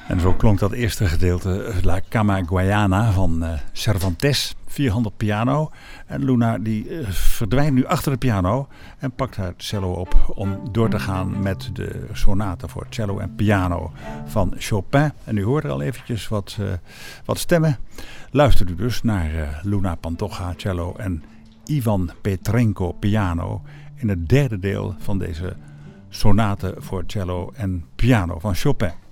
En zo klonk dat eerste gedeelte La Camagüeyana van Cervantes, vierhandig piano. En Luna die verdwijnt nu achter de piano en pakt haar cello op om door te gaan met de sonate voor cello en piano van Chopin. En u hoort er al eventjes wat stemmen. Luistert u dus naar Luna Pantoja cello en Ivan Petrenko piano in het derde deel van deze sonate voor cello en piano van Chopin.